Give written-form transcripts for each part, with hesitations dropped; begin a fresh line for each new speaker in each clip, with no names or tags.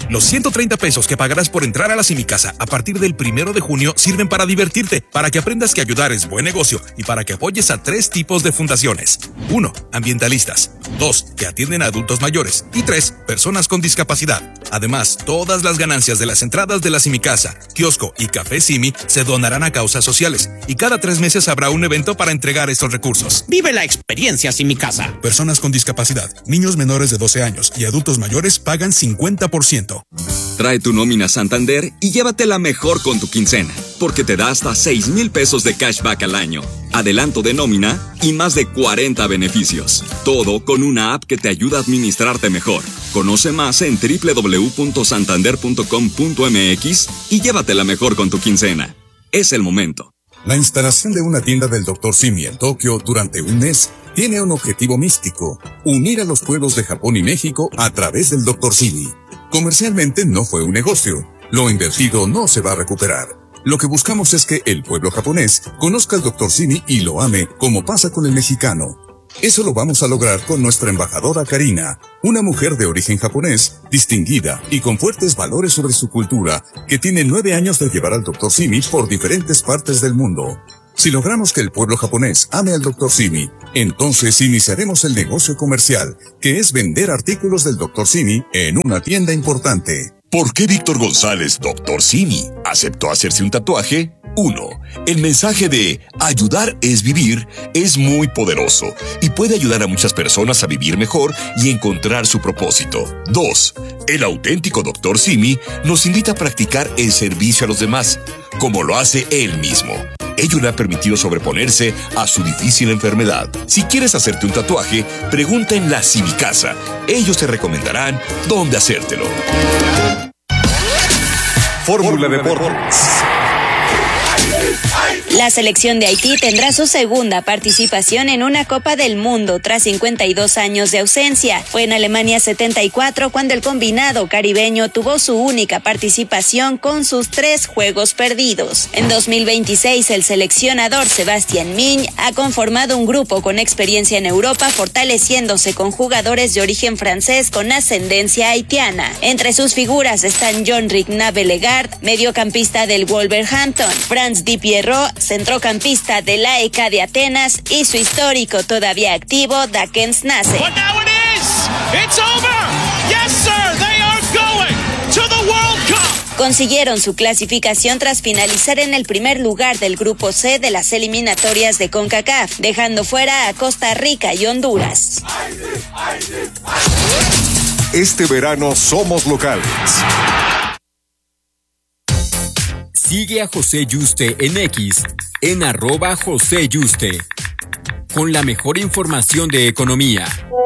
Los 130 pesos que pagarás por entrar a la Simicasa a partir del 1 de junio sirven para divertirte, para que aprendas que ayudar es buen negocio y para que apoyes a 3 tipos de fundaciones. 1. Ambientalistas. 2. Que atienden a adultos mayores. Y 3. Personas con discapacidad. Además, todas las ganancias de las entradas de la Simicasa, kiosco y café Simi se donarán a causas sociales y cada 3 meses habrá un evento para entregar estos recursos.
Vive la experiencia Simicasa.
Personas con discapacidad, niños menores de 12 años y adultos mayores pagan 50%.
Trae tu nómina Santander y llévatela mejor con tu quincena, porque te da hasta 6,000 pesos de cashback al año, adelanto de nómina y más de 40 beneficios. Todo con una app que te ayuda a administrarte mejor. Conoce más en www.santander.com.mx y llévatela mejor con tu quincena. Es el momento.
La instalación de una tienda del Dr. Simi en Tokio durante un mes tiene un objetivo místico: unir a los pueblos de Japón y México a través del Dr. Simi. Comercialmente no fue un negocio. Lo invertido no se va a recuperar. Lo que buscamos es que el pueblo japonés conozca al Dr. Simi y lo ame, como pasa con el mexicano. Eso lo vamos a lograr con nuestra embajadora Karina, una mujer de origen japonés, distinguida y con fuertes valores sobre su cultura, que tiene 9 años de llevar al Dr. Simi por diferentes partes del mundo. Si logramos que el pueblo japonés ame al Dr. Simi, entonces iniciaremos el negocio comercial, que es vender artículos del Dr. Simi en una tienda importante.
¿Por qué Víctor González, Dr. Simi, aceptó hacerse un tatuaje? 1. El mensaje de ayudar es vivir es muy poderoso y puede ayudar a muchas personas a vivir mejor y encontrar su propósito. 2. El auténtico Dr. Simi nos invita a practicar el servicio a los demás, como lo hace él mismo. Ello le ha permitido sobreponerse a su difícil enfermedad. Si quieres hacerte un tatuaje, pregunta en la Simicasa. Ellos te recomendarán dónde hacértelo.
Fórmula Deportes.
La selección de Haití tendrá su segunda participación en una Copa del Mundo tras 52 años de ausencia. Fue en Alemania 74 cuando el combinado caribeño tuvo su única participación con sus 3 juegos perdidos. En 2026, el seleccionador Sebastián Migne ha conformado un grupo con experiencia en Europa, fortaleciéndose con jugadores de origen francés con ascendencia haitiana. Entre sus figuras están Jean-Ric Nabelegard, mediocampista del Wolverhampton, Franz Di Pierrot, centrocampista del AEK de Atenas, y su histórico todavía activo Dakens Nase. Consiguieron su clasificación tras finalizar en el primer lugar del grupo C de las eliminatorias de CONCACAF, dejando fuera a Costa Rica y Honduras.
Este verano somos locales.
Sigue a José Yuste en X, en @JoséYuste, con la mejor información de economía.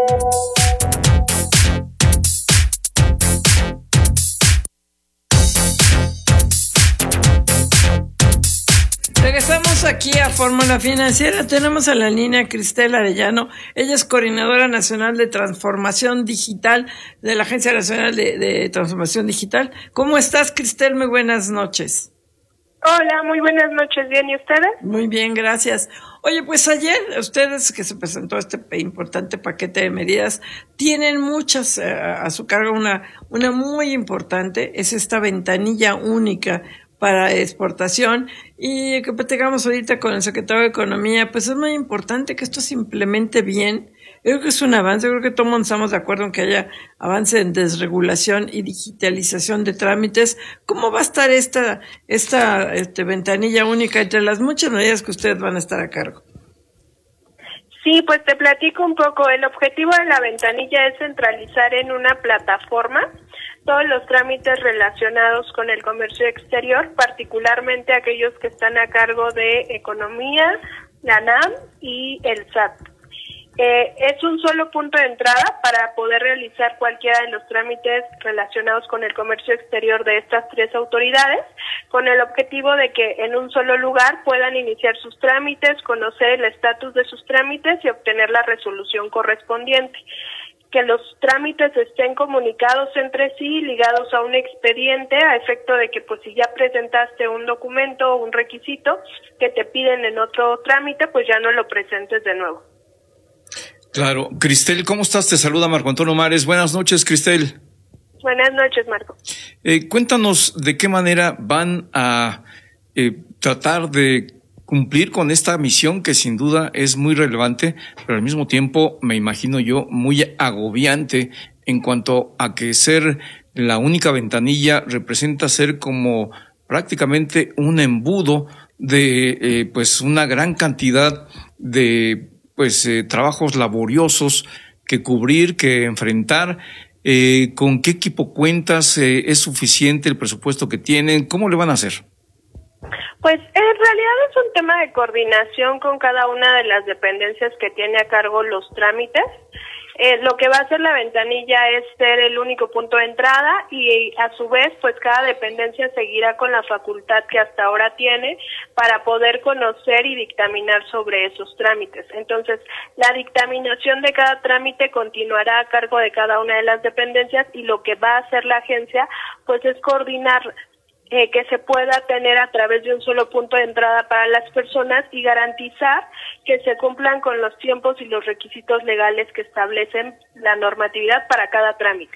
Regresamos aquí a Fórmula Financiera. Tenemos a la línea Cristel Arellano. Ella es coordinadora nacional de transformación digital de la Agencia Nacional de Transformación Digital. ¿Cómo estás, Cristel? Muy buenas noches.
Hola, muy buenas noches. ¿Bien y ustedes?
Muy bien, gracias. Oye, pues ayer ustedes que se presentó este importante paquete de medidas, tienen muchas a su cargo. Una muy importante es esta ventanilla única para exportación, y que platicamos ahorita con el secretario de Economía. Pues es muy importante que esto se implemente bien. Yo creo que es un avance. Yo creo que todos estamos de acuerdo en que haya avance en desregulación y digitalización de trámites. ¿Cómo va a estar esta ventanilla única entre las muchas medidas que ustedes van a estar a cargo?
Sí, pues te platico un poco. El objetivo de la ventanilla es centralizar en una plataforma todos los trámites relacionados con el comercio exterior, particularmente aquellos que están a cargo de Economía, la NAM y el SAT. Es un solo punto de entrada para poder realizar cualquiera de los trámites relacionados con el comercio exterior de estas 3 autoridades, con el objetivo de que en un solo lugar puedan iniciar sus trámites, conocer el estatus de sus trámites y obtener la resolución correspondiente. Que los trámites estén comunicados entre sí, ligados a un expediente, a efecto de que pues si ya presentaste un documento o un requisito que te piden en otro trámite, pues ya no lo presentes de nuevo.
Claro. Cristel, ¿cómo estás? Te saluda Marco Antonio Mares. Buenas noches, Cristel.
Buenas noches, Marco.
Cuéntanos de qué manera van a tratar de cumplir con esta misión que sin duda es muy relevante, pero al mismo tiempo, me imagino yo, muy agobiante en cuanto a que ser la única ventanilla representa ser como prácticamente un embudo de pues una gran cantidad de trabajos laboriosos que cubrir, que enfrentar. ¿Con qué equipo cuentas? ¿Es suficiente el presupuesto que tienen? ¿Cómo le van a hacer?
Pues en realidad es un tema de coordinación con cada una de las dependencias que tiene a cargo los trámites. Lo que va a hacer la ventanilla es ser el único punto de entrada y a su vez pues cada dependencia seguirá con la facultad que hasta ahora tiene para poder conocer y dictaminar sobre esos trámites. Entonces la dictaminación de cada trámite continuará a cargo de cada una de las dependencias y lo que va a hacer la agencia pues es coordinar que se pueda tener a través de un solo punto de entrada para las personas y garantizar que se cumplan con los tiempos y los requisitos legales que establecen la normatividad para cada trámite.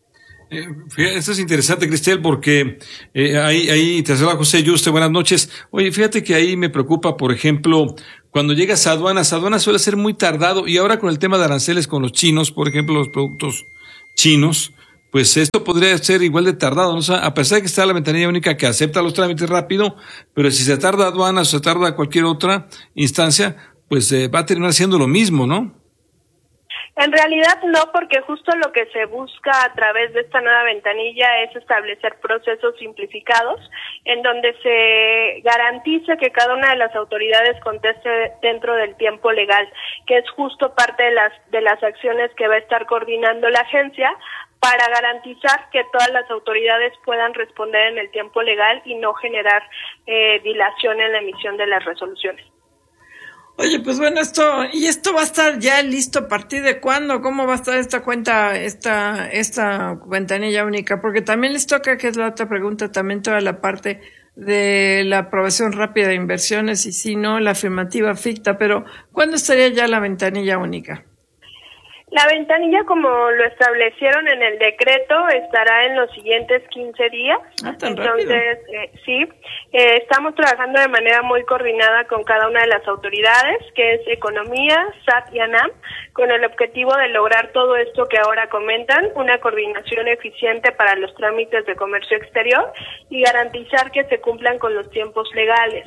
Esto es interesante, Cristel, porque ahí te saluda José Yuste, buenas noches. Oye, fíjate que ahí me preocupa, por ejemplo, cuando llegas a aduanas suele ser muy tardado y ahora con el tema de aranceles con los chinos, por ejemplo, los productos chinos, pues esto podría ser igual de tardado, ¿no? O sea, a pesar de que está la ventanilla única que acepta los trámites rápido, pero si se tarda aduanas o se tarda cualquier otra instancia, pues va a terminar siendo lo mismo, ¿no?
En realidad no, porque justo lo que se busca a través de esta nueva ventanilla es establecer procesos simplificados en donde se garantice que cada una de las autoridades conteste dentro del tiempo legal, que es justo parte de las acciones que va a estar coordinando la agencia para garantizar que todas las autoridades puedan responder en el tiempo legal y no generar dilación en la emisión de las resoluciones.
Oye, pues bueno, esto va a estar ya listo a partir de cuándo, cómo va a estar esta cuenta, esta ventanilla única, porque también les toca, que es la otra pregunta, también toda la parte de la aprobación rápida de inversiones y si no, la afirmativa ficta, pero ¿cuándo estaría ya la ventanilla única?
La ventanilla, como lo establecieron en el decreto, estará en los siguientes 15 días. Entonces, sí, estamos trabajando de manera muy coordinada con cada una de las autoridades, que es Economía, SAT y ANAM, con el objetivo de lograr todo esto que ahora comentan, una coordinación eficiente para los trámites de comercio exterior y garantizar que se cumplan con los tiempos legales.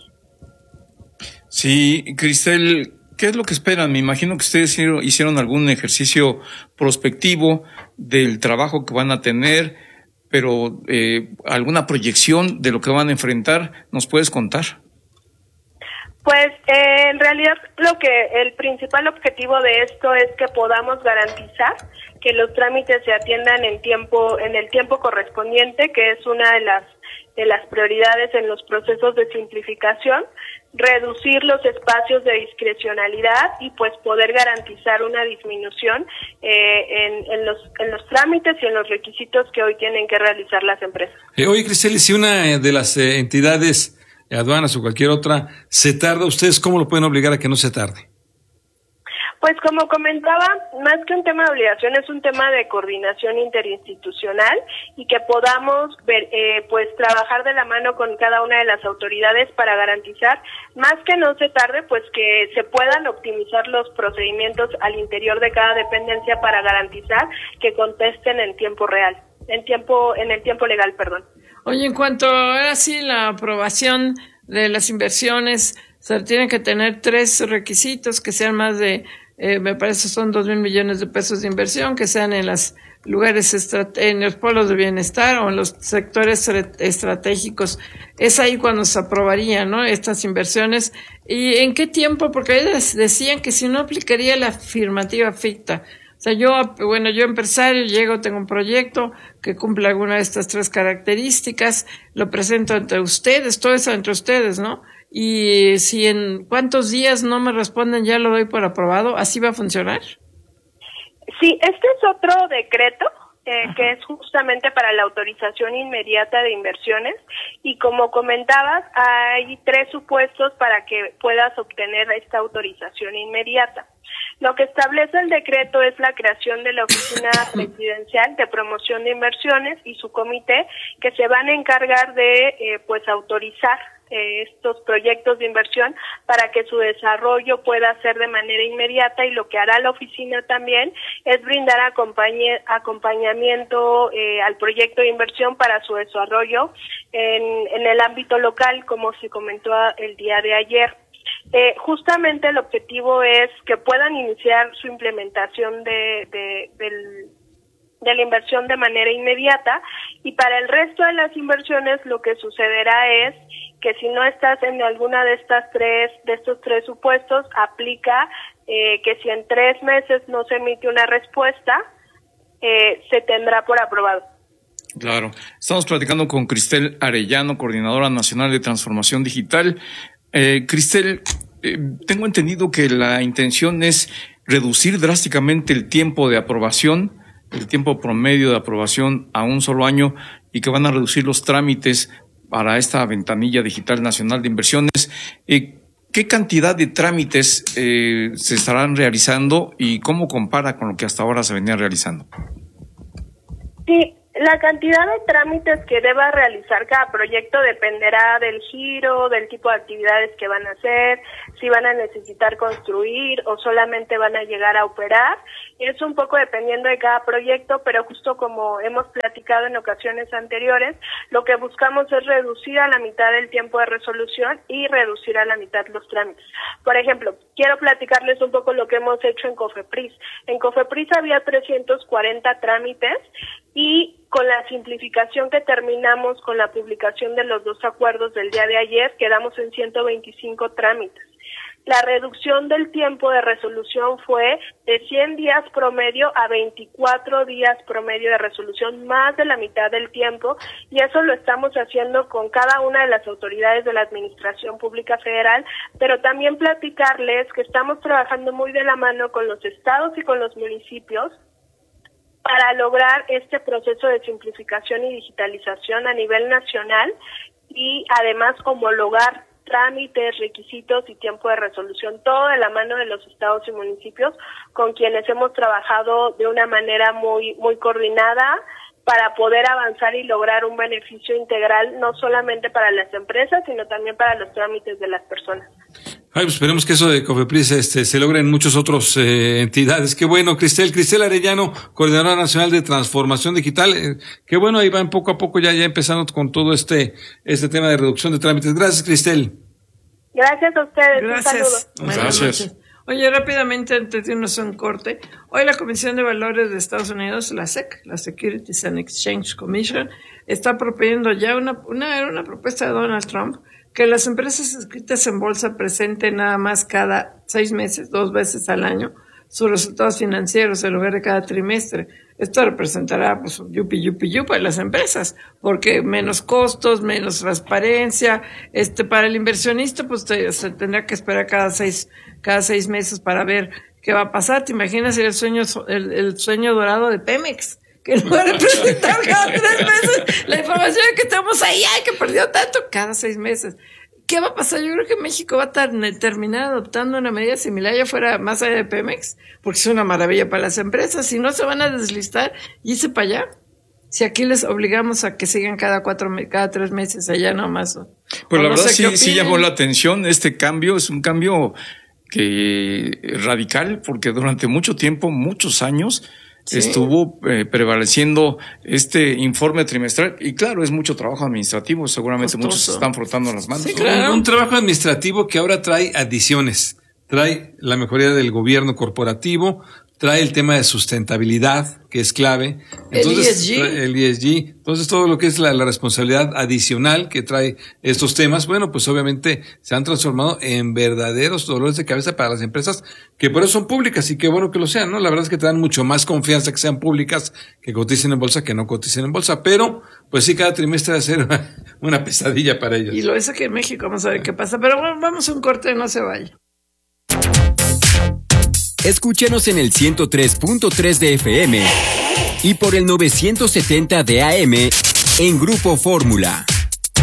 Sí, Cristel, ¿qué es lo que esperan? Me imagino que ustedes hicieron algún ejercicio prospectivo del trabajo que van a tener, pero ¿alguna proyección de lo que van a enfrentar? ¿Nos puedes contar?
Pues en realidad el principal objetivo de esto es que podamos garantizar que los trámites se atiendan en el tiempo correspondiente, que es una de las prioridades en los procesos de simplificación, reducir los espacios de discrecionalidad y pues poder garantizar una disminución en los trámites y en los requisitos que hoy tienen que realizar las empresas.
Oye, Cristel, si una de las entidades, aduanas o cualquier otra, se tarda, ¿ustedes cómo lo pueden obligar a que no se tarde?
Pues como comentaba, más que un tema de obligación, es un tema de coordinación interinstitucional y que podamos pues trabajar de la mano con cada una de las autoridades para garantizar, más que no se tarde, pues que se puedan optimizar los procedimientos al interior de cada dependencia para garantizar que contesten en tiempo real, en el tiempo legal, perdón.
Oye, en cuanto ahora sí la aprobación de las inversiones, se tienen que tener 3 requisitos que sean más de me parece son 2,000 millones de pesos de inversión, que sean en los lugares en los polos de bienestar o en los sectores estratégicos. Es ahí cuando se aprobarían, ¿no?, estas inversiones. ¿Y en qué tiempo? Porque ellos decían que si no aplicaría la afirmativa ficta. O sea, yo empresario llego, tengo un proyecto que cumple alguna de estas 3 características, lo presento entre ustedes, todo eso entre ustedes, ¿no? Y si en cuántos días no me responden, ya lo doy por aprobado, ¿así va a funcionar?
Sí, este es otro decreto que es justamente para la autorización inmediata de inversiones, y como comentabas, hay 3 supuestos para que puedas obtener esta autorización inmediata. Lo que establece el decreto es la creación de la Oficina Presidencial de Promoción de Inversiones y su comité, que se van a encargar de autorizar estos proyectos de inversión para que su desarrollo pueda ser de manera inmediata, y lo que hará la oficina también es brindar acompañamiento al proyecto de inversión para su desarrollo en el ámbito local, como se comentó el día de ayer. Justamente el objetivo es que puedan iniciar su implementación de la inversión de manera inmediata, y para el resto de las inversiones lo que sucederá es que si no estás en alguna de estos tres supuestos, aplica que si en 3 meses no se emite una respuesta, se tendrá por aprobado.
Claro. Estamos platicando con Cristel Arellano, Coordinadora Nacional de Transformación Digital. Cristel, tengo entendido que la intención es reducir drásticamente el tiempo de aprobación, el tiempo promedio de aprobación a un solo año, y que van a reducir los trámites para esta ventanilla digital nacional de inversiones. ¿Qué cantidad de trámites se estarán realizando y cómo compara con lo que hasta ahora se venía realizando?
Sí, la cantidad de trámites que deba realizar cada proyecto dependerá del giro, del tipo de actividades que van a hacer, si van a necesitar construir o solamente van a llegar a operar. Es un poco dependiendo de cada proyecto, pero justo como hemos platicado en ocasiones anteriores, lo que buscamos es reducir a la mitad el tiempo de resolución y reducir a la mitad los trámites. Por ejemplo, quiero platicarles un poco lo que hemos hecho en COFEPRIS. En COFEPRIS había 340 trámites, y con la simplificación que terminamos con la publicación de los 2 acuerdos del día de ayer, quedamos en 125 trámites. La reducción del tiempo de resolución fue de 100 días promedio a 24 días promedio de resolución, más de la mitad del tiempo, y eso lo estamos haciendo con cada una de las autoridades de la Administración Pública Federal, pero también platicarles que estamos trabajando muy de la mano con los estados y con los municipios para lograr este proceso de simplificación y digitalización a nivel nacional, y además homologar trámites, requisitos y tiempo de resolución, todo de la mano de los estados y municipios, con quienes hemos trabajado de una manera muy coordinada para poder avanzar y lograr un beneficio integral, no solamente para las empresas, sino también para los trámites de las personas.
Ay, pues esperemos que eso de COFEPRIS se logre en muchas otras entidades. Qué bueno, Cristel Arellano, Coordinadora Nacional de Transformación Digital. Qué bueno, ahí van poco a poco ya empezando con todo este tema de reducción de trámites. Gracias, Cristel.
Gracias a ustedes.
Gracias.
Un saludo.
Gracias.
Oye, rápidamente, antes de irnos a un corte, hoy la Comisión de Valores de Estados Unidos, la SEC, la Securities and Exchange Commission, está proponiendo ya una propuesta de Donald Trump, que las empresas inscritas en bolsa presenten nada más cada 6 meses, 2 veces al año, sus resultados financieros en lugar de cada trimestre. Esto representará pues yupi para las empresas, porque menos costos, menos transparencia. Para el inversionista pues se tendrá que esperar cada seis meses para ver qué va a pasar. ¿Te imaginas el sueño dorado de Pemex? Que en lugar de presentar cada 3 meses la información de que estamos ahí, que perdió tanto, cada 6 meses. ¿Qué va a pasar? Yo creo que México va a terminar adoptando una medida similar, ya fuera más allá de Pemex, porque es una maravilla para las empresas. Si no, se van a deslistar y irse para allá. Si aquí les obligamos a que sigan cada 3 meses allá nomás.
Pues la verdad sí llamó la atención este cambio. Es un cambio radical, porque durante mucho tiempo, muchos años, sí, estuvo prevaleciendo este informe trimestral, y claro, es mucho trabajo administrativo, seguramente costoso. Muchos se están frotando las manos.
Sí, claro. Un trabajo administrativo que ahora trae adiciones, trae la mejoría del gobierno corporativo, trae el tema de sustentabilidad, que es clave. Entonces, el ESG. Entonces, todo lo que es la responsabilidad adicional que trae estos temas, bueno, pues obviamente se han transformado en verdaderos dolores de cabeza para las empresas, que por eso son públicas, y qué bueno que lo sean, ¿no? La verdad es que te dan mucho más confianza que sean públicas, que coticen en bolsa, que no coticen en bolsa, pero pues sí, cada trimestre va a ser una pesadilla para ellos.
Y lo es aquí en México, vamos a ver qué pasa. Pero bueno, vamos a un corte, no se vaya.
Escúchenos en el 103.3 de FM y por el 970 de AM en Grupo Fórmula.